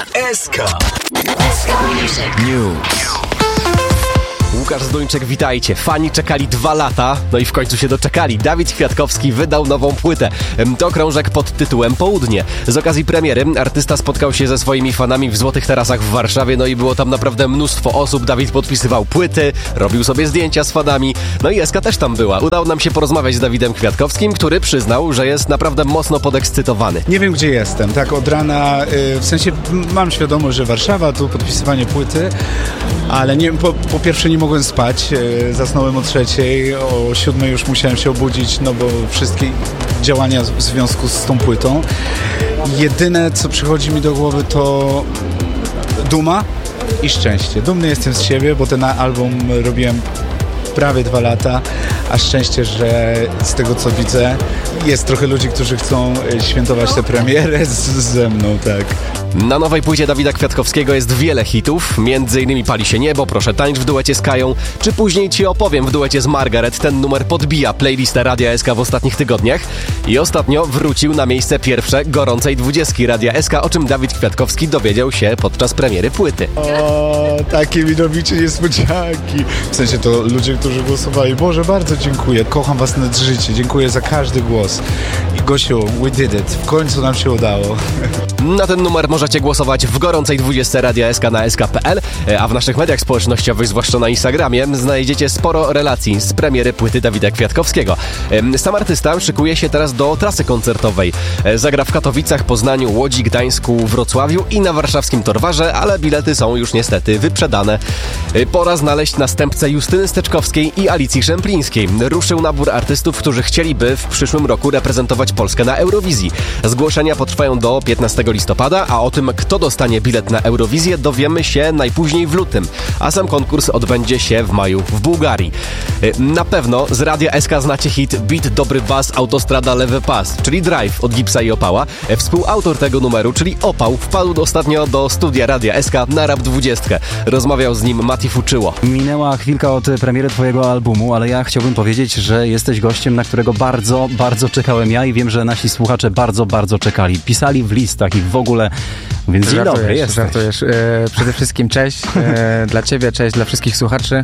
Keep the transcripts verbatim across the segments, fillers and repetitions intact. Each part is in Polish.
S K News. Łukasz Zduńczyk, witajcie. Fani czekali dwa lata, no i w końcu się doczekali. Dawid Kwiatkowski wydał nową płytę. To krążek pod tytułem Południe. Z okazji premiery artysta spotkał się ze swoimi fanami w Złotych Tarasach w Warszawie, no i było tam naprawdę mnóstwo osób. Dawid podpisywał płyty, robił sobie zdjęcia z fanami, no i Eska też tam była. Udało nam się porozmawiać z Dawidem Kwiatkowskim, który przyznał, że jest naprawdę mocno podekscytowany. Nie wiem, gdzie jestem, tak od rana, yy, w sensie mam świadomość, że Warszawa, tu podpisywanie płyty, ale nie, po, po pierwsze nie mogłem spać, yy, zasnąłem o trzeciej, o siódmej już musiałem się obudzić, no bo wszystkie działania w związku z tą płytą. Jedyne, co przychodzi mi do głowy, to duma i szczęście. Dumny jestem z siebie, bo ten album robiłem prawie dwa lata, a szczęście, że z tego co widzę, jest trochę ludzi, którzy chcą świętować tę premierę z, ze mną, tak. Na nowej płycie Dawida Kwiatkowskiego jest wiele hitów, między innymi Pali się niebo, Proszę tańcz w duecie z Kają, czy Później ci opowiem w duecie z Margaret. Ten numer podbija playlistę Radia S K w ostatnich tygodniach i ostatnio wrócił na miejsce pierwsze gorącej dwudziestki Radia S K, o czym Dawid Kwiatkowski dowiedział się podczas premiery płyty. O, takie mi robicie niespodzianki. W sensie to ludzie, którzy głosowali. Boże, bardzo dziękuję. Kocham was nad życie. Dziękuję za każdy głos. I Gosiu, we did it. W końcu nam się udało. Na ten numer możecie głosować w gorącej dwudziestce Radia S K na S K kropka P L, a w naszych mediach społecznościowych, zwłaszcza na Instagramie, znajdziecie sporo relacji z premiery płyty Dawida Kwiatkowskiego. Sam artysta szykuje się teraz do trasy koncertowej. Zagra w Katowicach, Poznaniu, Łodzi, Gdańsku, Wrocławiu i na warszawskim Torwarze, ale bilety są już niestety wyprzedane. Pora znaleźć następcę Justyny Steczkowskiej i Alicji Szemplińskiej. Ruszył nabór artystów, którzy chcieliby w przyszłym roku reprezentować Polskę na Eurowizji. Zgłoszenia potrwają do piętnastego listopada, a o tym, kto dostanie bilet na Eurowizję, dowiemy się najpóźniej w lutym, a sam konkurs odbędzie się w maju w Bułgarii. Na pewno z Radia S K znacie hit Beat, Dobry Bas, Autostrada, Lewy Pas, czyli Drive od Gipsa i Opała. Współautor tego numeru, czyli Opał, wpadł ostatnio do studia Radia S K na Rap dwudziestkę. Rozmawiał z nim Mati Fuczyło. Minęła chwilka od premiery twojego albumu, ale ja chciałbym powiedzieć, że jesteś gościem, na którego bardzo, bardzo czekałem ja i wiem, że nasi słuchacze bardzo, bardzo czekali. Pisali w listach i w ogóle, więc dzień żartujesz, dobry, jesteś. Żartujesz. E, przede wszystkim cześć e, dla ciebie, cześć dla wszystkich słuchaczy.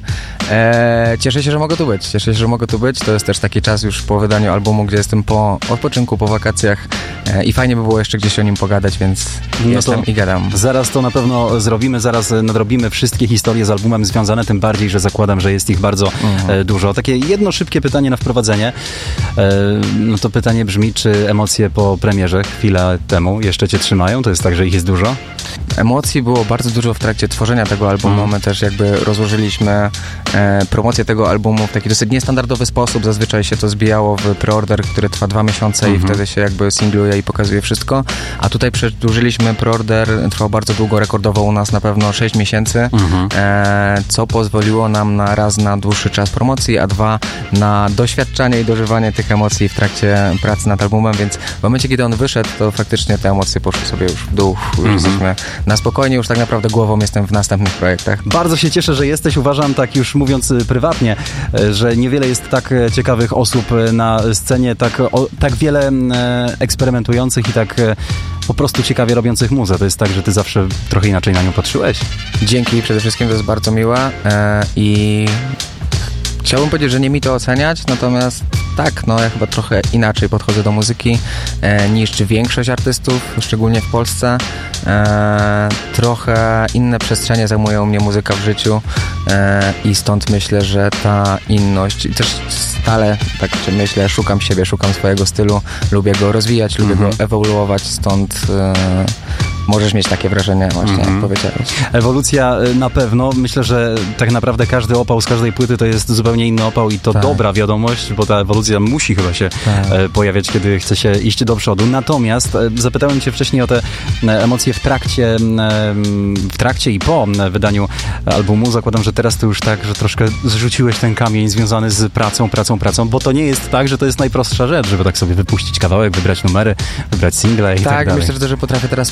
E, cieszę się, że mogę tu być. Cieszę się, że mogę tu być. To jest też taki czas już po wydaniu albumu, gdzie jestem po odpoczynku, po wakacjach e, i fajnie by było jeszcze gdzieś o nim pogadać, więc no jestem i gadam. Zaraz to na pewno zrobimy, zaraz nadrobimy wszystkie historie z albumem związane, tym bardziej, że zakładam, że jest ich bardzo mhm. e, dużo. Takie jedno szybkie pytanie na wprowadzenie. E, no to pytanie brzmi, czy emocje po premierze chwilę temu jeszcze cię trzymają? To jest tak, że ich jest dużo? Emocji było bardzo dużo w trakcie tworzenia tego albumu. Mm. My też jakby rozłożyliśmy e, promocję tego albumu w taki dosyć niestandardowy sposób. Zazwyczaj się to zbijało w preorder, który trwa dwa miesiące mm-hmm. i wtedy się jakby singluje i pokazuje wszystko. A tutaj przedłużyliśmy preorder, trwał bardzo długo, rekordowo u nas na pewno sześć miesięcy, mm-hmm. e, co pozwoliło nam na raz na dłuższy czas promocji, a dwa na doświadczanie i dożywanie tych emocji w trakcie pracy nad albumem, więc w momencie, kiedy on wyszedł, to faktycznie te emocje poszły sobie już w dół. Już mm-hmm. jesteśmy na spokojnie, już tak naprawdę głową jestem w następnych projektach. Bardzo się cieszę, że jesteś. Uważam, tak już mówiąc prywatnie, że niewiele jest tak ciekawych osób na scenie, tak, o, tak wiele eksperymentujących i tak po prostu ciekawie robiących muzę. To jest tak, że ty zawsze trochę inaczej na nią patrzyłeś. Dzięki, przede wszystkim to jest bardzo miłe e, i chciałbym powiedzieć, że nie mi to oceniać, natomiast tak, no ja chyba trochę inaczej podchodzę do muzyki e, niż większość artystów, szczególnie w Polsce. E, trochę inne przestrzenie zajmuje u mnie muzyka w życiu e, i stąd myślę, że ta inność, i też stale tak myślę, szukam siebie, szukam swojego stylu, lubię go rozwijać, lubię mm-hmm. go ewoluować, stąd e, możesz mieć takie wrażenie właśnie, mm-hmm. jak powiedziałeś. Ewolucja na pewno. Myślę, że tak naprawdę każdy opał z każdej płyty to jest zupełnie inny opał i to tak. dobra wiadomość, bo ta ewolucja musi chyba się tak. pojawiać, kiedy chce się iść do przodu. Natomiast zapytałem cię wcześniej o te emocje w trakcie, w trakcie i po wydaniu albumu. Zakładam, że teraz to już tak, że troszkę zrzuciłeś ten kamień związany z pracą, pracą, pracą, bo to nie jest tak, że to jest najprostsza rzecz, żeby tak sobie wypuścić kawałek, wybrać numery, wybrać single i tak, tak dalej. Myślę, że, że potrafię teraz spojrzeć tak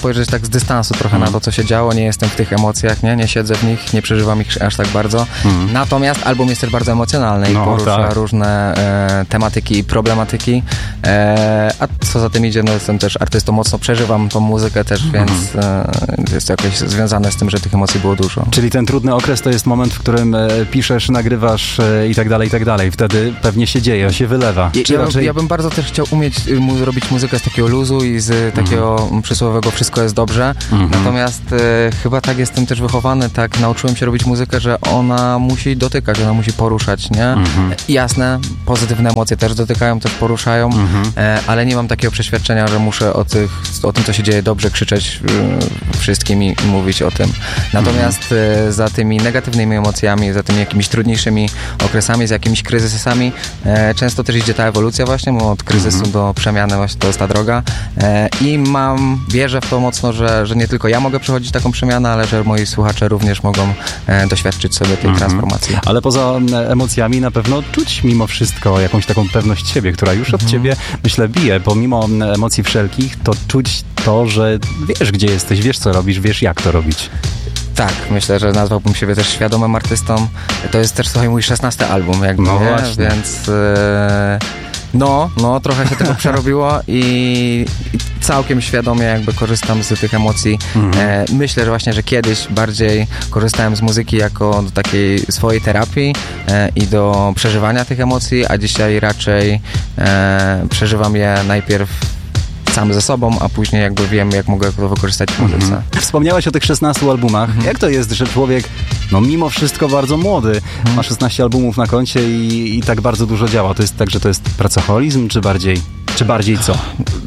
tak z dystansu trochę mm. na to, co się działo, nie jestem w tych emocjach, nie, nie siedzę w nich, nie przeżywam ich aż tak bardzo. Mm. Natomiast album jest też bardzo emocjonalny no, i porusza tak. różne e, tematyki i problematyki, e, a co za tym idzie, no jestem też artystą, mocno przeżywam tą muzykę też, mm. więc e, jest to jakoś związane z tym, że tych emocji było dużo. Czyli ten trudny okres to jest moment, w którym e, piszesz, nagrywasz e, i tak dalej, i tak dalej. Wtedy pewnie się dzieje, się wylewa. I, ja, raczej... ja bym bardzo też chciał umieć mu zrobić muzykę z takiego luzu i z takiego mm. przysłowiowego wszystko jest dobrze. Mm-hmm. Natomiast e, chyba tak jestem też wychowany, tak nauczyłem się robić muzykę, że ona musi dotykać, ona musi poruszać, nie? Mm-hmm. Jasne, pozytywne emocje też dotykają, też poruszają, mm-hmm. e, ale nie mam takiego przeświadczenia, że muszę o, tych, o tym, co się dzieje dobrze, krzyczeć e, wszystkim i, i mówić o tym. Natomiast mm-hmm. e, za tymi negatywnymi emocjami, za tymi jakimiś trudniejszymi okresami, z jakimiś kryzysami, e, często też idzie ta ewolucja właśnie, bo od kryzysu mm-hmm. do przemiany właśnie to jest ta droga. E, I mam, wierzę w to mocno, że, że nie tylko ja mogę przechodzić taką przemianę, ale że moi słuchacze również mogą e, doświadczyć sobie tej mm-hmm. transformacji. Ale poza emocjami na pewno czuć mimo wszystko jakąś taką pewność siebie, która już od mm-hmm. ciebie, myślę, bije. Pomimo emocji wszelkich, to czuć to, że wiesz, gdzie jesteś, wiesz, co robisz, wiesz, jak to robić. Tak, myślę, że nazwałbym siebie też świadomym artystą. To jest też, słuchaj, mój szesnasty album, jakby, no nie? Właśnie. Więc... E, No, no, trochę się tego przerobiło i, i całkiem świadomie jakby korzystam z tych emocji. Mhm. E, myślę, że właśnie, że kiedyś bardziej korzystałem z muzyki jako do takiej swojej terapii e, i do przeżywania tych emocji, a dzisiaj raczej e, przeżywam je najpierw sam ze sobą, a później jakby wiem, jak mogę to wykorzystać w muzyce. Mhm. Wspomniałeś o tych szesnastu albumach. Mhm. Jak to jest, że człowiek, no mimo wszystko bardzo młody, mhm. ma szesnaście albumów na koncie i, i tak bardzo dużo działa? To jest tak, że to jest pracoholizm, czy bardziej, czy bardziej co?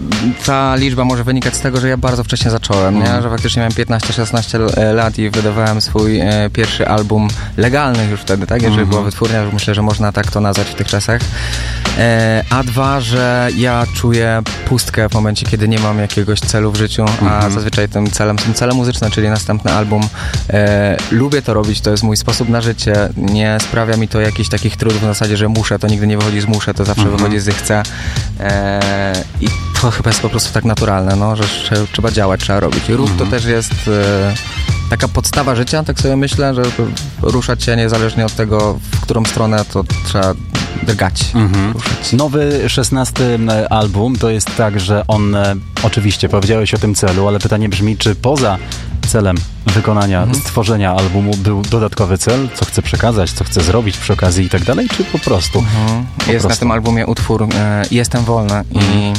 Ta liczba może wynikać z tego, że ja bardzo wcześnie zacząłem, mhm. nie? Że faktycznie miałem piętnaście szesnaście lat i wydawałem swój e, pierwszy album legalny już wtedy, tak? Jeżeli mhm. była wytwórnia, już myślę, że można tak to nazwać w tych czasach. E, a dwa, że ja czuję pustkę w momencie, kiedy nie mam jakiegoś celu w życiu, a mhm. zazwyczaj tym celem są cele muzyczne, czyli następny album. E, lubię to robić, to jest mój sposób na życie. Nie sprawia mi to jakichś takich trudów w zasadzie, że muszę, to nigdy nie wychodzi z muszę, to zawsze mhm. wychodzi z chcę. E, I to chyba jest po prostu tak naturalne, no, że trzeba działać, trzeba robić. Ruch mhm. to też jest e, taka podstawa życia, tak sobie myślę, że ruszać się niezależnie od tego, w którą stronę, to trzeba drgać. Mhm. Nowy szesnasty album to jest tak, że on, oczywiście powiedziałeś o tym celu, ale pytanie brzmi, czy poza celem wykonania, mhm. stworzenia albumu był dodatkowy cel, co chce przekazać, co chce zrobić przy okazji i tak dalej, czy po prostu? Mhm. Po jest prostu. Na tym albumie utwór e, Jestem wolny mhm. i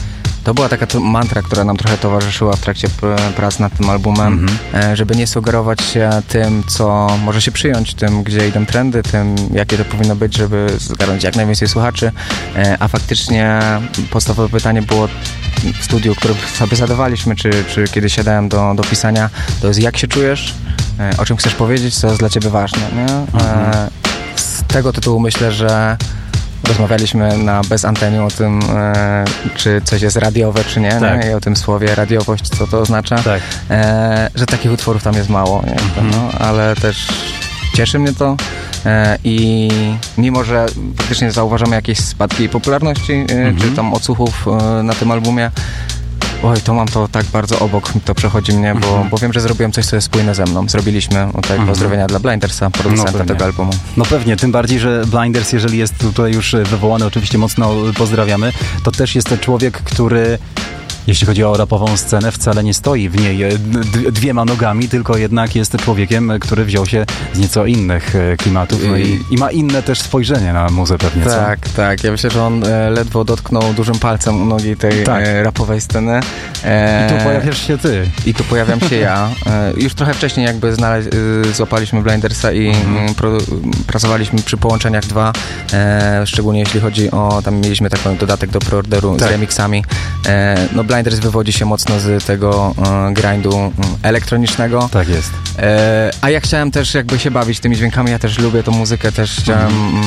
to była taka mantra, która nam trochę towarzyszyła w trakcie prac nad tym albumem, mm-hmm. żeby nie sugerować się tym, co może się przyjąć, tym, gdzie idą trendy, tym, jakie to powinno być, żeby zgarnąć jak najwięcej słuchaczy, a faktycznie podstawowe pytanie było w studiu, które sobie zadawaliśmy, czy, czy kiedy siadałem do, do pisania, to jest jak się czujesz, o czym chcesz powiedzieć, co jest dla ciebie ważne, nie? Mm-hmm. Z tego tytułu myślę, że rozmawialiśmy na bez antenie o tym, e, czy coś jest radiowe, czy nie, tak. nie? I o tym słowie radiowość, co to oznacza, tak. e, że takich utworów tam jest mało, nie? Mm-hmm. no, ale też cieszy mnie to e, i mimo, że faktycznie zauważamy jakieś spadki popularności, e, mm-hmm. czy tam odsłuchów e, na tym albumie, oj, to mam to tak bardzo obok, to przechodzi mnie, bo, mm-hmm. bo wiem, że zrobiłem coś, co jest spójne ze mną. Zrobiliśmy tutaj mm-hmm. pozdrowienia dla Blindersa, producenta no tego albumu. No pewnie, tym bardziej, że Blinders, jeżeli jest tutaj już wywołany, oczywiście mocno pozdrawiamy, to też jest to człowiek, który... Jeśli chodzi o rapową scenę, wcale nie stoi w niej d- dwiema nogami, tylko jednak jest człowiekiem, który wziął się z nieco innych klimatów no i, i ma inne też spojrzenie na muzę pewnie, Tak, co? tak. Ja myślę, że on e, ledwo dotknął dużym palcem u nogi tej tak. e, rapowej sceny. E, I tu pojawiasz się ty. I tu pojawiam się ja. E, już trochę wcześniej jakby znaleźć, e, złapaliśmy Blindersa i mm. pro, pracowaliśmy przy połączeniach dwa, e, szczególnie jeśli chodzi o, tam mieliśmy taki dodatek do preorderu tak. z remixami. E, no Blinders wywodzi się mocno z tego e, grindu e, elektronicznego. Tak jest. E, a ja chciałem też jakby się bawić tymi dźwiękami, ja też lubię tą muzykę, też chciałem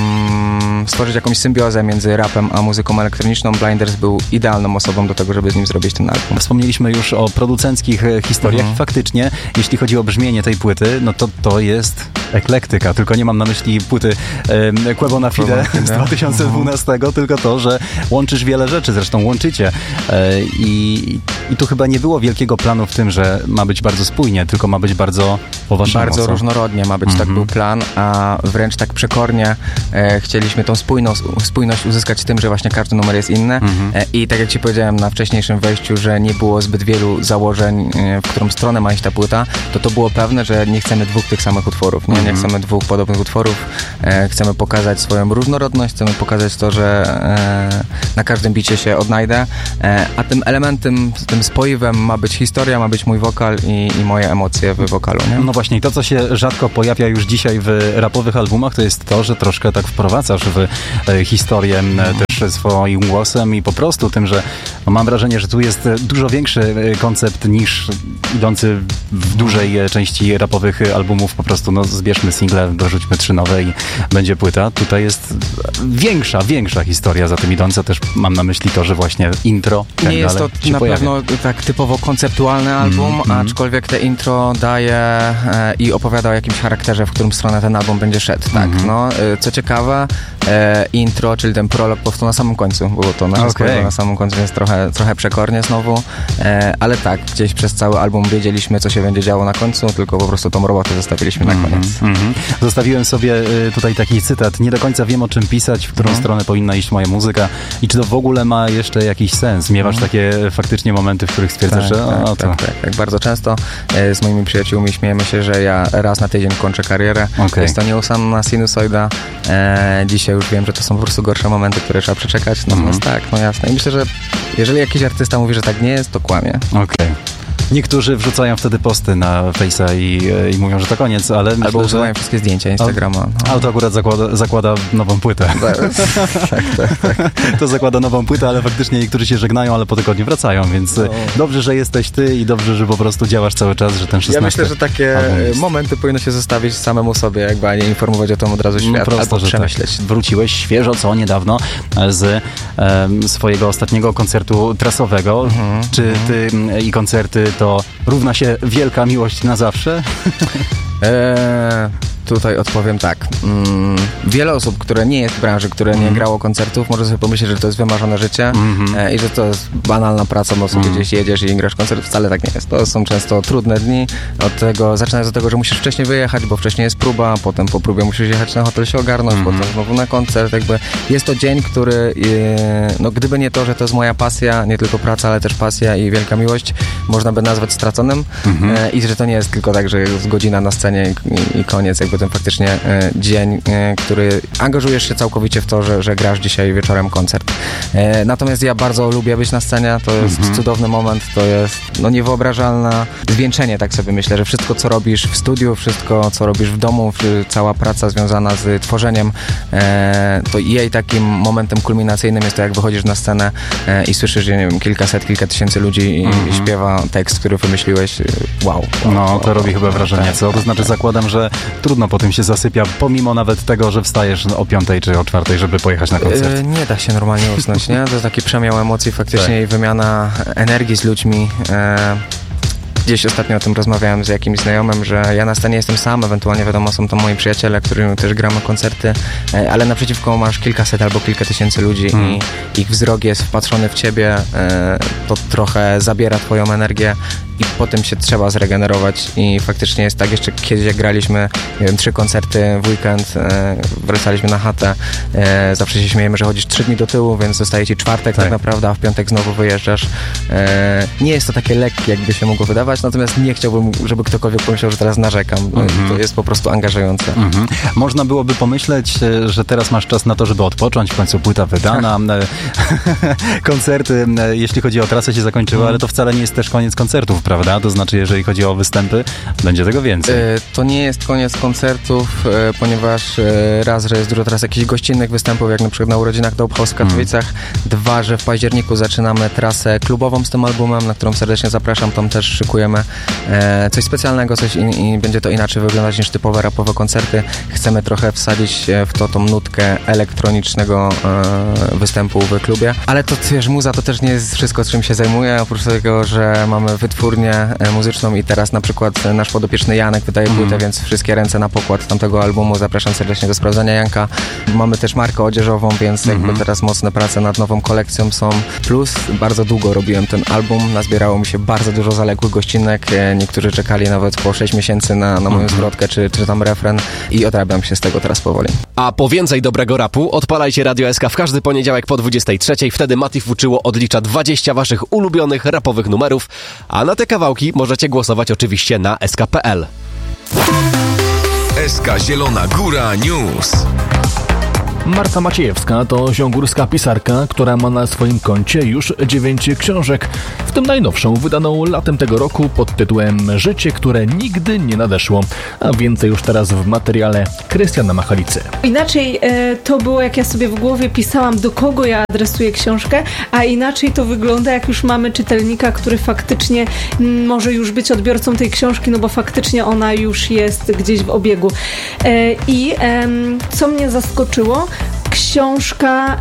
mm, stworzyć jakąś symbiozę między rapem a muzyką elektroniczną. Blinders był idealną osobą do tego, żeby z nim zrobić ten album. Wspomnieliśmy już o producenckich historiach. Mhm. Faktycznie, jeśli chodzi o brzmienie tej płyty, no to to jest eklektyka, tylko nie mam na myśli płyty e, Quebo na Fide z dwa tysiące dwunastego, mhm. tylko to, że łączysz wiele rzeczy, zresztą łączycie e, i i tu chyba nie było wielkiego planu w tym, że ma być bardzo spójnie, tylko ma być bardzo po waszemu. Bardzo różnorodnie ma być, mm-hmm. tak był plan, a wręcz tak przekornie e, chcieliśmy tą spójność, spójność uzyskać tym, że właśnie każdy numer jest inny mm-hmm. e, i tak jak ci powiedziałem na wcześniejszym wejściu, że nie było zbyt wielu założeń, e, w którą stronę ma iść ta płyta, to to było pewne, że nie chcemy dwóch tych samych utworów, nie, mm-hmm. nie chcemy dwóch podobnych utworów, e, chcemy pokazać swoją różnorodność, chcemy pokazać to, że e, na każdym bicie się odnajdę, e, a tym elementem, tym spoiwem ma być historia, ma być mój wokal i, i moje emocje w wokalu, nie? No właśnie, i to, co się rzadko pojawia już dzisiaj w rapowych albumach, to jest to, że troszkę tak wprowadzasz w e, historię e, też swoim głosem i po prostu tym, że no, mam wrażenie, że tu jest dużo większy koncept niż idący w dużej e, części rapowych albumów, po prostu no zbierzmy single, dorzućmy trzy nowe i będzie płyta. Tutaj jest większa, większa historia za tym idąca, też mam na myśli to, że właśnie intro tak nie jest to na pojawia. pewno tak typowo konceptualny album, mm, aczkolwiek te intro daje e, i opowiada o jakimś charakterze, w którym stronę ten album będzie szedł, tak, mm. no, e, co ciekawe, e, intro, czyli ten prolog powstał na samym końcu, było to na, okay. na samym końcu, więc trochę, trochę przekornie znowu, e, ale tak, gdzieś przez cały album wiedzieliśmy, co się będzie działo na końcu, tylko po prostu tą robotę zostawiliśmy na koniec. Mm, mm. Zostawiłem sobie y, tutaj taki cytat, nie do końca wiem, o czym pisać, w którą mm. stronę powinna iść moja muzyka i czy to w ogóle ma jeszcze jakiś sens. Miewasz mm. takie faktycznie momenty, w których stwierdzasz, tak, że tak, o, to... tak, tak, tak. Bardzo często e, z moimi przyjaciółmi śmiejemy się, że ja raz na tydzień kończę karierę. Okay. Jest to nieustanna sinusoida. E, dzisiaj już wiem, że to są po prostu gorsze momenty, które trzeba przeczekać. Natomiast mm. tak, no jasne. I myślę, że jeżeli jakiś artysta mówi, że tak nie jest, to kłamie. Okej. Okay. Niektórzy wrzucają wtedy posty na Face'a i, i mówią, że to koniec, ale Albo myślę, usuwają że... wszystkie zdjęcia Instagrama. No. Ale to akurat zakłada, zakłada nową płytę. tak, tak, tak. To zakłada nową płytę, ale faktycznie niektórzy się żegnają, ale po tygodniu wracają, więc no. dobrze, że jesteś ty i dobrze, że po prostu działasz cały czas, że ten szesnasty... Ja myślę, że takie momenty powinno się zostawić samemu sobie, jakby, a nie informować o tym od razu świat, no prosto, albo przemyśleć. Tak. Wróciłeś świeżo, co niedawno, z um, swojego ostatniego koncertu trasowego. Mhm, Czy ty mhm. i koncerty to równa się wielka miłość na zawsze? Eee, tutaj odpowiem tak. Mm, wiele osób, które nie jest w branży, które mm. nie grało koncertów, może sobie pomyśleć, że to jest wymarzone życie mm-hmm. e, i że to jest banalna praca, bo sobie mm. gdzieś jedziesz i grasz koncert. Wcale tak nie jest. To są często trudne dni. Od tego, zaczynając od tego, że musisz wcześniej wyjechać, bo wcześniej jest próba, potem po próbie musisz jechać na hotel, się ogarnąć, mm-hmm. potem znowu na koncert. Jakby jest to dzień, który e, no gdyby nie to, że to jest moja pasja, nie tylko praca, ale też pasja i wielka miłość, można by nazwać straconym mm-hmm. e, i że to nie jest tylko tak, że jest godzina na scenie i, i koniec, jakby ten faktycznie e, dzień, e, który angażujesz się całkowicie w to, że, że grasz dzisiaj wieczorem koncert. E, natomiast ja bardzo lubię być na scenie, to jest mm-hmm. cudowny moment, to jest no niewyobrażalne zwieńczenie, tak sobie myślę, że wszystko, co robisz w studiu, wszystko, co robisz w domu, cała praca związana z tworzeniem, e, to jej takim momentem kulminacyjnym jest to, jak wychodzisz na scenę e, i słyszysz, że nie wiem, kilkaset, kilka tysięcy ludzi i, mm-hmm. i śpiewa tekst, który wymyśliłeś. Wow. wow no, wow, to robi wow, chyba wrażenie, tak, co? To znaczy tak, zakładam, że trudno po tym się zasypia, pomimo nawet tego, że wstajesz o piątej czy o czwartej, żeby pojechać na koncert. Yy, nie da się normalnie usnąć, nie? To jest taki przemiał emocji faktycznie tak. i wymiana energii z ludźmi. E, Gdzieś ostatnio o tym rozmawiałem z jakimś znajomym, że ja na scenie jestem sam, ewentualnie wiadomo, są to moi przyjaciele, którymi też gramy koncerty, ale naprzeciwko masz kilkaset albo kilka tysięcy ludzi hmm. i ich wzrok jest wpatrzony w ciebie, to trochę zabiera twoją energię i potem się trzeba zregenerować i faktycznie jest tak, jeszcze kiedyś jak graliśmy, nie wiem, trzy koncerty w weekend, wracaliśmy na chatę, zawsze się śmiejemy, że chodzisz trzy dni do tyłu, więc zostaje ci czwartek tak, tak naprawdę, a w piątek znowu wyjeżdżasz. Nie jest to takie lekkie, jakby się mogło wydawać, natomiast nie chciałbym, żeby ktokolwiek pomyślał, że teraz narzekam. Mm-hmm. To jest po prostu angażujące. Mm-hmm. Można byłoby pomyśleć, że teraz masz czas na to, żeby odpocząć, w końcu płyta wydana, koncerty, jeśli chodzi o trasę, się zakończyły, mm. ale to wcale nie jest też koniec koncertów, prawda? To znaczy, jeżeli chodzi o występy, będzie tego więcej. E, to nie jest koniec koncertów, e, ponieważ e, raz, że jest dużo teraz jakichś gościnnych występów, jak na przykład na urodzinach Dope House w Katowicach. Mm. Dwa, że w październiku zaczynamy trasę klubową z tym albumem, na którą serdecznie zapraszam, tam też szykujemy e, coś specjalnego, coś in, i będzie to inaczej wyglądać niż typowe rapowe koncerty. Chcemy trochę wsadzić w to tą nutkę elektronicznego e, występu w klubie, ale to wiesz, muza to też nie jest wszystko, czym się zajmuję, oprócz tego, że mamy wytwórnię wytwórnię e, muzyczną i teraz na przykład e, nasz podopieczny Janek wydaje płytę, mm. więc wszystkie ręce na pokład tamtego albumu. Zapraszam serdecznie do sprawdzania Janka. Mamy też markę odzieżową, więc mm-hmm. jakby teraz mocne prace nad nową kolekcją są. Plus bardzo długo robiłem ten album, nazbierało mi się bardzo dużo zaległych gościnek. E, niektórzy czekali nawet po sześć miesięcy na, na moją mm-hmm. zwrotkę, czy, czy tam refren i odrabiam się z tego teraz powoli. A po więcej dobrego rapu odpalajcie Radio S K w każdy poniedziałek po dwudziestej trzeciej. Wtedy Mati Fuczyło odlicza dwadzieścia waszych ulubionych rapowych numerów, a na te kawałki możecie głosować oczywiście na S K kropka P L. S K Zielona Góra News. Marta Maciejewska to ziągórska pisarka, która ma na swoim koncie już dziewięć książek, w tym najnowszą wydaną latem tego roku pod tytułem Życie, które nigdy nie nadeszło, a więcej już teraz w materiale Krystiana Machalicy. Inaczej e, to było, jak ja sobie w głowie pisałam, do kogo ja adresuję książkę, a inaczej to wygląda, jak już mamy czytelnika, który faktycznie m, może już być odbiorcą tej książki, no bo faktycznie ona już jest gdzieś w obiegu. E, I e, co mnie zaskoczyło, książka,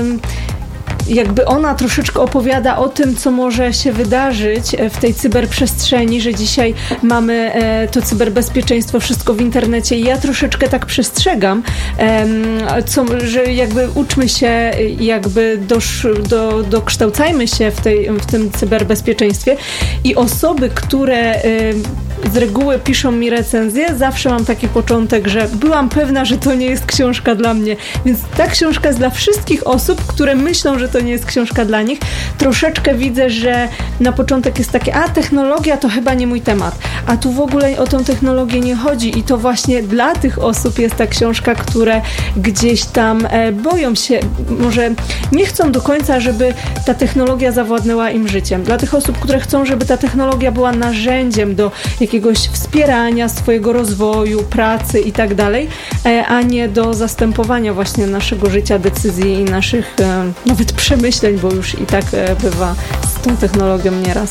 jakby ona troszeczkę opowiada o tym, co może się wydarzyć w tej cyberprzestrzeni, że dzisiaj mamy to cyberbezpieczeństwo, wszystko w internecie i ja troszeczkę tak przestrzegam, co, że jakby uczmy się, jakby dosz, do, dokształcajmy się w, tej, w tym cyberbezpieczeństwie i osoby, które z reguły piszą mi recenzje, zawsze mam taki początek, że byłam pewna, że to nie jest książka dla mnie, więc ta książka jest dla wszystkich osób, które myślą, że to nie jest książka dla nich. Troszeczkę widzę, że na początek jest takie, a technologia to chyba nie mój temat, a tu w ogóle o tą technologię nie chodzi i to właśnie dla tych osób jest ta książka, które gdzieś tam e, boją się, może nie chcą do końca, żeby ta technologia zawładnęła im życiem. Dla tych osób, które chcą, żeby ta technologia była narzędziem do jakiegoś wspierania swojego rozwoju, pracy i tak dalej, a nie do zastępowania właśnie naszego życia, decyzji i naszych e, nawet przemyśleń, bo już i tak e, bywa z tą technologią nieraz.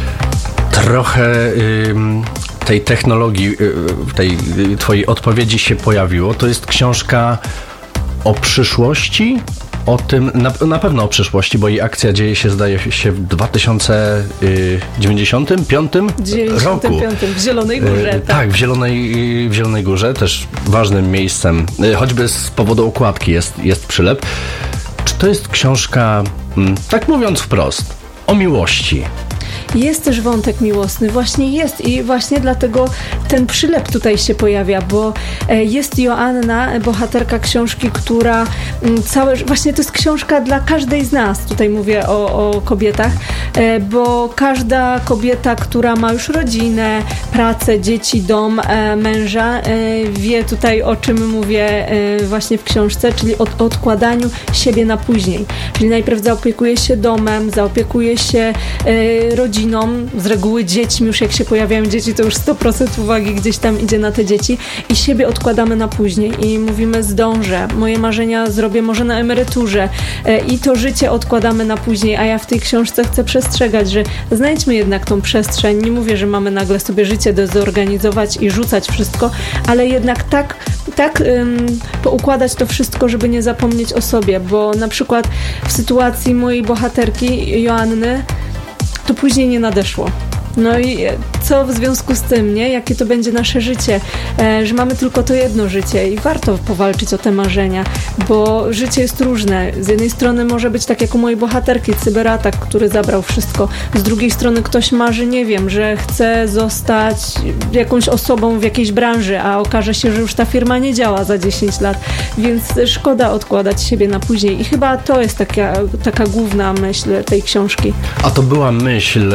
Trochę y, tej technologii, y, tej y, twojej odpowiedzi się pojawiło. To jest książka o przyszłości, o tym, na, na pewno o przyszłości, bo jej akcja dzieje się, zdaje się, w dwa tysiące dziewięćdziesiątym piątym roku. W Zielonej Górze. Tak, tak w, Zielonej, w Zielonej Górze, też ważnym miejscem, choćby z powodu okładki jest, jest przylep. Czy to jest książka, tak mówiąc wprost, o miłości? Jest też wątek miłosny, właśnie jest i właśnie dlatego ten przylep tutaj się pojawia, bo jest Joanna, bohaterka książki, która całe, właśnie to jest książka dla każdej z nas, tutaj mówię o, o kobietach, bo każda kobieta, która ma już rodzinę, pracę, dzieci, dom, męża, wie tutaj, o czym mówię właśnie w książce, czyli o odkładaniu siebie na później, czyli najpierw zaopiekuje się domem, zaopiekuje się rodziną, z reguły dziećmi, już jak się pojawiają dzieci, to już sto procent uwagi gdzieś tam idzie na te dzieci i siebie odkładamy na później i mówimy zdążę, moje marzenia zrobię może na emeryturze i to życie odkładamy na później, a ja w tej książce chcę przestrzegać, że znajdźmy jednak tą przestrzeń, nie mówię, że mamy nagle sobie życie zorganizować i rzucać wszystko, ale jednak tak, tak um, poukładać to wszystko, żeby nie zapomnieć o sobie, bo na przykład w sytuacji mojej bohaterki Joanny to później nie nadeszło. No i co w związku z tym, nie? Jakie to będzie nasze życie? E, że mamy tylko to jedno życie i warto powalczyć o te marzenia, bo życie jest różne. Z jednej strony może być tak jak u mojej bohaterki, cyberatak, który zabrał wszystko. Z drugiej strony ktoś marzy, nie wiem, że chce zostać jakąś osobą w jakiejś branży, a okaże się, że już ta firma nie działa za dziesięć lat, więc szkoda odkładać siebie na później. I chyba to jest taka, taka główna myśl tej książki. A to była myśl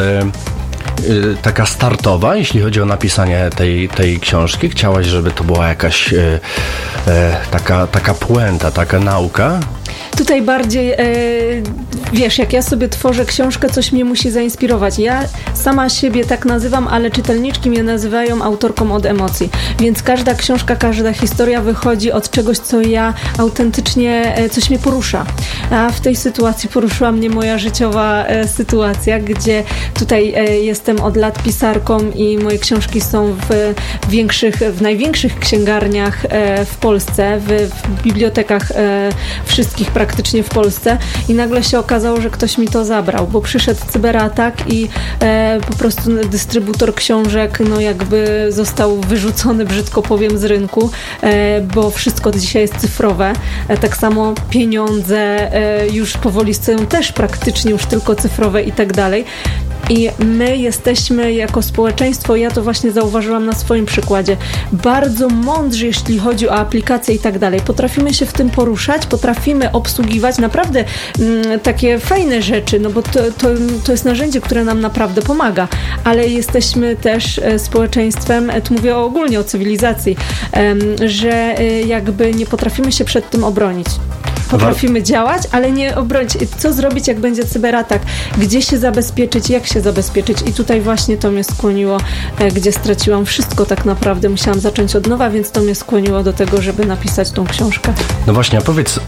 taka startowa, jeśli chodzi o napisanie tej, tej książki? Chciałaś, żeby to była jakaś e, e, taka, taka puenta, taka nauka? Tutaj bardziej, e, wiesz, jak ja sobie tworzę książkę, coś mnie musi zainspirować. Ja sama siebie tak nazywam, ale czytelniczki mnie nazywają autorką od emocji. Więc każda książka, każda historia wychodzi od czegoś, co ja autentycznie, e, coś mnie porusza. A w tej sytuacji poruszyła mnie moja życiowa e, sytuacja, gdzie tutaj e, jestem od lat pisarką i moje książki są w większych, w największych księgarniach e, w Polsce, w, w bibliotekach e, wszystkich praktycznie praktycznie w Polsce i nagle się okazało, że ktoś mi to zabrał, bo przyszedł cyberatak i e, po prostu dystrybutor książek no jakby został wyrzucony, brzydko powiem, z rynku, e, bo wszystko dzisiaj jest cyfrowe. E, tak samo pieniądze e, już powoli są też praktycznie już tylko cyfrowe i tak dalej. I my jesteśmy jako społeczeństwo, ja to właśnie zauważyłam na swoim przykładzie, bardzo mądrzy, jeśli chodzi o aplikacje i tak dalej. Potrafimy się w tym poruszać, potrafimy obsługiwać naprawdę mm, takie fajne rzeczy, no bo to, to, to jest narzędzie, które nam naprawdę pomaga, ale jesteśmy też e, społeczeństwem, e, tu mówię ogólnie o cywilizacji, e, że e, jakby nie potrafimy się przed tym obronić. Potrafimy działać, ale nie obronić. Co zrobić, jak będzie cyberatak? Gdzie się zabezpieczyć? Jak się zabezpieczyć? I tutaj właśnie to mnie skłoniło, gdzie straciłam wszystko tak naprawdę. Musiałam zacząć od nowa, więc to mnie skłoniło do tego, żeby napisać tą książkę. No właśnie, a powiedz,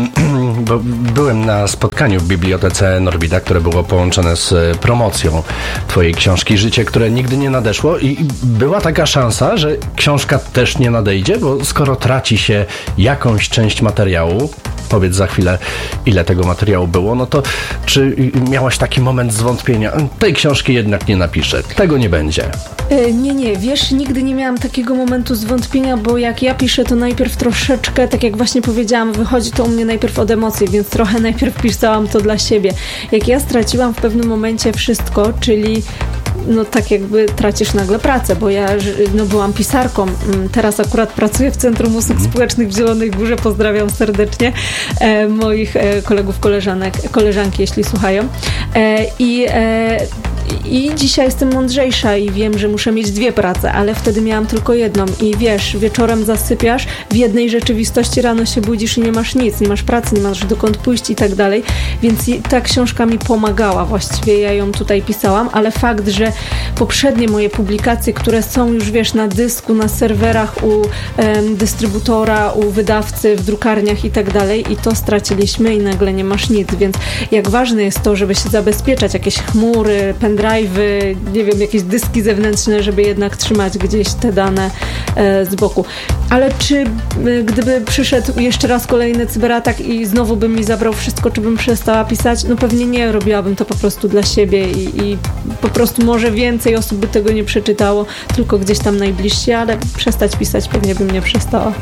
bo byłem na spotkaniu w Bibliotece Norwida, które było połączone z promocją twojej książki Życie, które nigdy nie nadeszło i była taka szansa, że książka też nie nadejdzie, bo skoro traci się jakąś część materiału, powiedz za chwilę, ile tego materiału było, no to czy miałaś taki moment zwątpienia? Tej książki jednak nie napiszę, tego nie będzie. Yy, nie, nie, wiesz, nigdy nie miałam takiego momentu zwątpienia, bo jak ja piszę, to najpierw troszeczkę, tak jak właśnie powiedziałam, wychodzi to u mnie najpierw od emocji, więc trochę najpierw pisałam to dla siebie. Jak ja straciłam w pewnym momencie wszystko, czyli no tak jakby tracisz nagle pracę, bo ja no, byłam pisarką. Teraz akurat pracuję w Centrum Usług mm. Społecznych w Zielonej Górze. Pozdrawiam serdecznie e, moich e, kolegów, koleżanek, koleżanki, jeśli słuchają. E, i, e, I dzisiaj jestem mądrzejsza i wiem, że muszę mieć dwie prace, ale wtedy miałam tylko jedną. I wiesz, wieczorem zasypiasz, w jednej rzeczywistości rano się budzisz i nie masz nic, nie masz pracy, nie masz dokąd pójść i tak dalej. Więc ta książka mi pomagała. Właściwie ja ją tutaj pisałam, ale fakt, że poprzednie moje publikacje, które są już, wiesz, na dysku, na serwerach u em, dystrybutora, u wydawcy, w drukarniach i tak dalej i to straciliśmy i nagle nie masz nic, więc jak ważne jest to, żeby się zabezpieczać, jakieś chmury, pendrive'y, nie wiem, jakieś dyski zewnętrzne, żeby jednak trzymać gdzieś te dane e, z boku. Ale czy e, gdyby przyszedł jeszcze raz kolejny cyberatak i znowu bym mi zabrał wszystko, czy bym przestała pisać? No pewnie nie, robiłabym to po prostu dla siebie i, i po prostu może więcej osób by tego nie przeczytało, tylko gdzieś tam najbliżsi, ale przestać pisać pewnie bym nie przestała.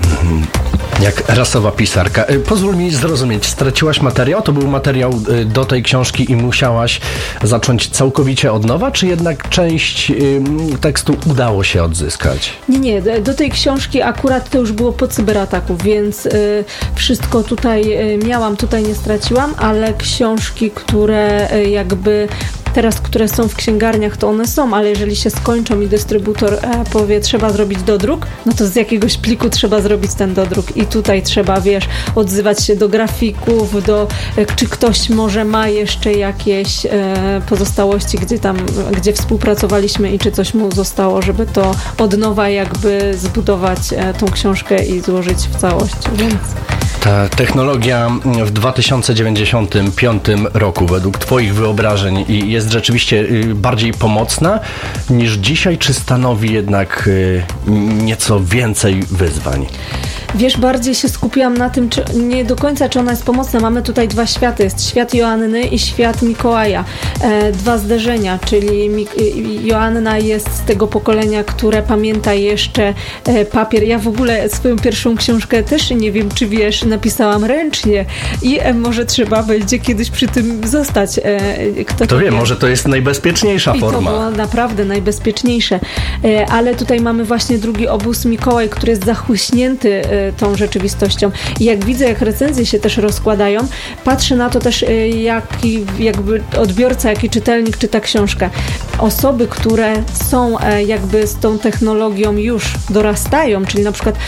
Jak rasowa pisarka. Pozwól mi zrozumieć, straciłaś materiał? To był materiał do tej książki i musiałaś zacząć całkowicie od nowa, czy jednak część tekstu udało się odzyskać? Nie, nie. Do tej książki akurat to już było po cyberataku, więc y, wszystko tutaj y, miałam, tutaj nie straciłam, ale książki, które y, jakby teraz, które są w księgarniach, to one są, ale jeżeli się skończą i dystrybutor e, powie, trzeba zrobić dodruk, no to z jakiegoś pliku trzeba zrobić ten dodruk i tutaj trzeba, wiesz, odzywać się do grafików, do, e, czy ktoś może ma jeszcze jakieś e, pozostałości, gdzie tam, gdzie współpracowaliśmy i czy coś mu zostało, żeby to od nowa jakby zbudować e, tą książkę i złożyć w całość, więc... Ta technologia w dwa tysiące dziewięćdziesiątym piątym roku według twoich wyobrażeń jest rzeczywiście bardziej pomocna niż dzisiaj, czy stanowi jednak nieco więcej wyzwań? Wiesz, bardziej się skupiłam na tym, czy nie do końca, czy ona jest pomocna. Mamy tutaj dwa światy. Jest świat Joanny i świat Mikołaja. E, dwa zderzenia, czyli Mik- Joanna jest z tego pokolenia, które pamięta jeszcze e, papier. Ja w ogóle swoją pierwszą książkę też, nie wiem, czy wiesz, napisałam ręcznie i e, może trzeba będzie kiedyś przy tym zostać. E, kto to wie, może to jest najbezpieczniejsza I forma. To było naprawdę najbezpieczniejsze. E, ale tutaj mamy właśnie drugi obóz Mikołaj, który jest zachłyśnięty e, tą rzeczywistością. I jak widzę, jak recenzje się też rozkładają, patrzę na to też, jaki jakby odbiorca, jaki czytelnik czyta książkę. Osoby, które są jakby z tą technologią już dorastają, czyli na przykład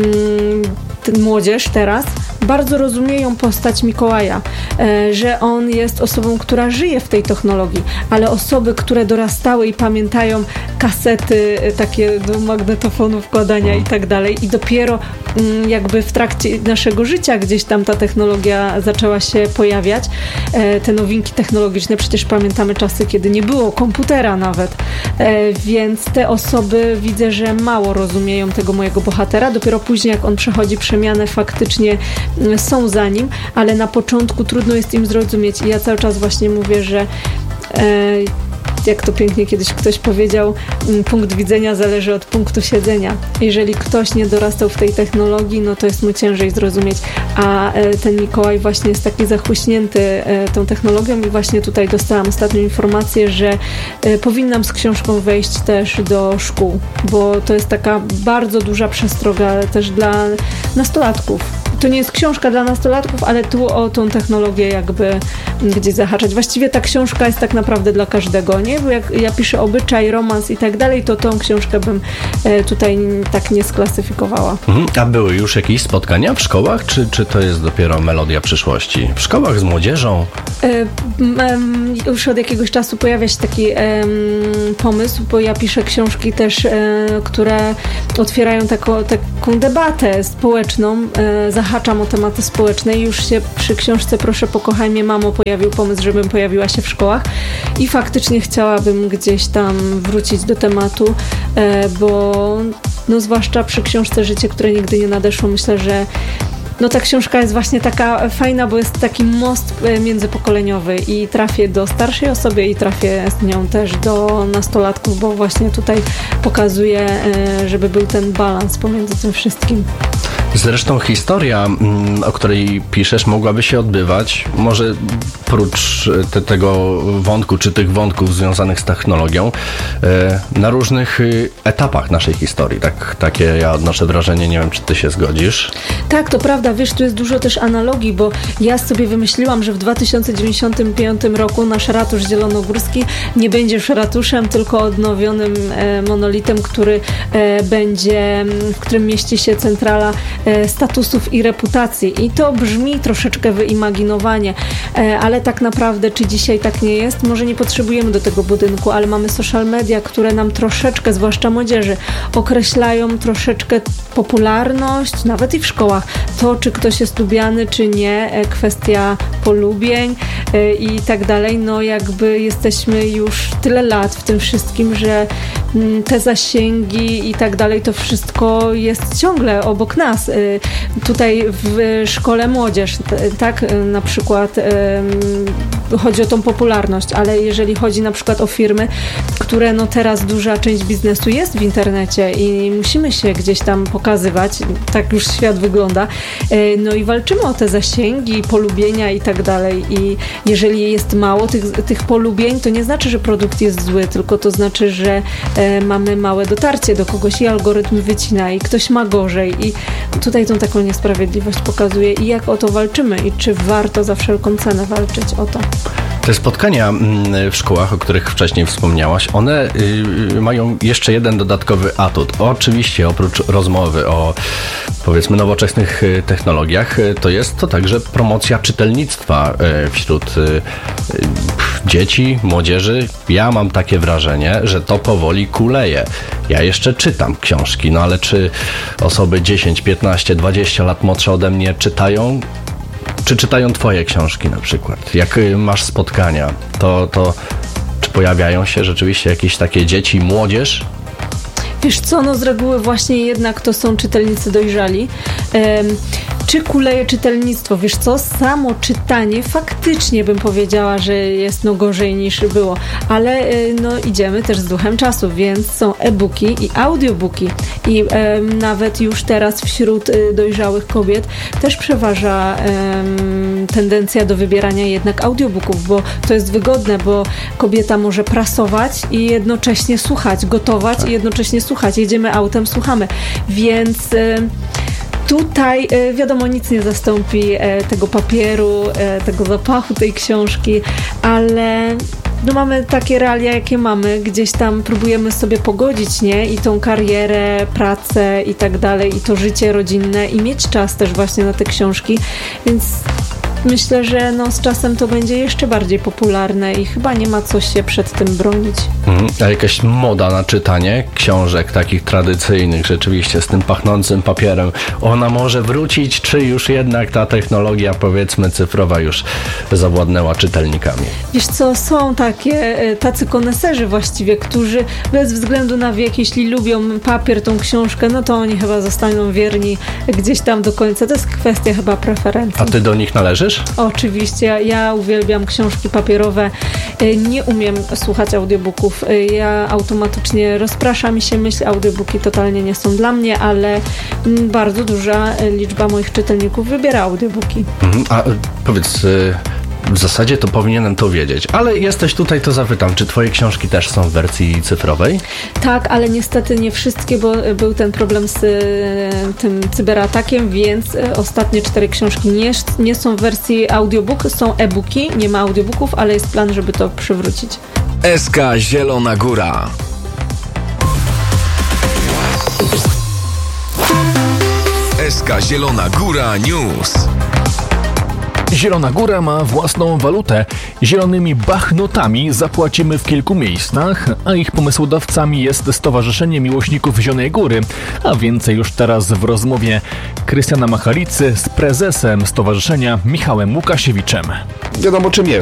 mm, młodzież teraz, bardzo rozumieją postać Mikołaja, że on jest osobą, która żyje w tej technologii, ale osoby, które dorastały i pamiętają kasety takie do magnetofonu wkładania i tak dalej i dopiero jakby w trakcie naszego życia gdzieś tam ta technologia zaczęła się pojawiać, te nowinki technologiczne, przecież pamiętamy czasy, kiedy nie było komputera nawet, więc te osoby widzę, że mało rozumieją tego mojego bohatera, dopiero później jak on przechodzi przemianę faktycznie są za nim, ale na początku trudno jest im zrozumieć i ja cały czas właśnie mówię, że e, jak to pięknie kiedyś ktoś powiedział, punkt widzenia zależy od punktu siedzenia. Jeżeli ktoś nie dorastał w tej technologii, no to jest mu ciężej zrozumieć, a ten Mikołaj właśnie jest taki zachłyśnięty tą technologią i właśnie tutaj dostałam ostatnią informację, że powinnam z książką wejść też do szkół, bo to jest taka bardzo duża przestroga też dla nastolatków. To nie jest książka dla nastolatków, ale tu o tą technologię jakby gdzieś zahaczać. Właściwie ta książka jest tak naprawdę dla każdego, nie? Bo jak ja piszę obyczaj, romans i tak dalej, to tą książkę bym tutaj tak nie sklasyfikowała. Mhm. A były już jakieś spotkania w szkołach, czy, czy to jest dopiero melodia przyszłości? W szkołach z młodzieżą? E, m, już od jakiegoś czasu pojawia się taki e, pomysł, bo ja piszę książki też, e, które otwierają taką, taką debatę społeczną, e, zahaczam o tematy społeczne i już się przy książce Proszę pokochaj mnie mamo pojawił pomysł, żebym pojawiła się w szkołach i faktycznie chciałabym gdzieś tam wrócić do tematu, bo no zwłaszcza przy książce Życie, które nigdy nie nadeszło, myślę, że no ta książka jest właśnie taka fajna, bo jest taki most międzypokoleniowy i trafię do starszej osoby i trafię z nią też do nastolatków, bo właśnie tutaj pokazuje, żeby był ten balans pomiędzy tym wszystkim. Zresztą historia, o której piszesz, mogłaby się odbywać, może prócz te, tego wątku, czy tych wątków związanych z technologią, na różnych etapach naszej historii. Tak, takie ja odnoszę wrażenie, nie wiem, czy ty się zgodzisz. Tak, to prawda, wiesz, tu jest dużo też analogii, bo ja sobie wymyśliłam, że w dwa tysiące dziewięćdziesiątym piątym roku nasz ratusz zielonogórski nie będzie już ratuszem, tylko odnowionym e, monolitem, który e, będzie, w którym mieści się centrala e, statusów i reputacji. I to brzmi troszeczkę wyimaginowanie, e, ale tak naprawdę, czy dzisiaj tak nie jest? Może nie potrzebujemy do tego budynku, ale mamy social media, które nam troszeczkę, zwłaszcza młodzieży, określają troszeczkę popularność, nawet i w szkołach. To, czy ktoś jest lubiany, czy nie, kwestia polubień e, i tak dalej. No jakby jesteśmy już tyle lat w tym wszystkim, że m, te zasięgi i tak dalej, to wszystko jest ciągle obok nas. E, tutaj w szkole młodzież, t, tak, na przykład e, chodzi o tą popularność, ale jeżeli chodzi na przykład o firmy, które no teraz duża część biznesu jest w internecie i musimy się gdzieś tam pokazywać, tak już świat wygląda, no i walczymy o te zasięgi, polubienia i tak dalej i jeżeli jest mało tych, tych polubień, to nie znaczy, że produkt jest zły, tylko to znaczy, że e, mamy małe dotarcie do kogoś i algorytm wycina i ktoś ma gorzej i tutaj tą taką niesprawiedliwość pokazuje i jak o to walczymy i czy warto za wszelką cenę walczyć o to. Te spotkania w szkołach, o których wcześniej wspomniałaś, one y, mają jeszcze jeden dodatkowy atut. Oczywiście oprócz rozmowy o, powiedzmy, nowoczesnych technologiach, to jest to także promocja czytelnictwa wśród y, dzieci, młodzieży. Ja mam takie wrażenie, że to powoli kuleje. Ja jeszcze czytam książki, no ale czy osoby dziesięć, piętnaście, dwadzieścia lat młodsze ode mnie czytają? Czy czytają twoje książki na przykład? Jak masz spotkania, to, to czy pojawiają się rzeczywiście jakieś takie dzieci, młodzież? Wiesz co, no z reguły właśnie jednak to są czytelnicy dojrzali. Um, czy kuleje czytelnictwo? Wiesz co, samo czytanie faktycznie bym powiedziała, że jest no gorzej niż było, ale no idziemy też z duchem czasu, więc są e-booki i audiobooki i um, nawet już teraz wśród y, dojrzałych kobiet też przeważa um, tendencja do wybierania jednak audiobooków, bo to jest wygodne, bo kobieta może prasować i jednocześnie słuchać, gotować i jednocześnie słuchać. Jedziemy autem, słuchamy, więc y, tutaj wiadomo, nic nie zastąpi tego papieru, tego zapachu tej książki, ale no mamy takie realia, jakie mamy, gdzieś tam próbujemy sobie pogodzić, nie? I tą karierę, pracę i tak dalej, i to życie rodzinne i mieć czas też właśnie na te książki, więc myślę, że no, z czasem to będzie jeszcze bardziej popularne i chyba nie ma co się przed tym bronić. Mhm. A jakaś moda na czytanie książek takich tradycyjnych, rzeczywiście z tym pachnącym papierem, ona może wrócić, czy już jednak ta technologia, powiedzmy, cyfrowa już zawładnęła czytelnikami? Wiesz co, są takie, tacy koneserzy właściwie, którzy bez względu na wiek, jeśli lubią papier, tą książkę, no to oni chyba zostaną wierni gdzieś tam do końca. To jest kwestia chyba preferencji. A ty do nich należysz? Oczywiście, ja uwielbiam książki papierowe. Nie umiem słuchać audiobooków. Ja automatycznie rozprasza mi się myśl, audiobooki totalnie nie są dla mnie, ale bardzo duża liczba moich czytelników wybiera audiobooki. Mhm. A powiedz, w zasadzie to powinienem to wiedzieć, ale jesteś tutaj, to zapytam, czy twoje książki też są w wersji cyfrowej? Tak, ale niestety nie wszystkie, bo był ten problem z tym cyberatakiem, więc ostatnie cztery książki nie, nie są w wersji audiobook, są e-booki, nie ma audiobooków, ale jest plan, żeby to przywrócić. S K Zielona Góra. S K Zielona Góra News. Zielona Góra ma własną walutę. Zielonymi bachnotami zapłacimy w kilku miejscach, a ich pomysłodawcami jest Stowarzyszenie Miłośników Zielonej Góry. A więcej już teraz w rozmowie Krystiana Machalicy z prezesem stowarzyszenia Michałem Łukasiewiczem. Wiadomo, czym jest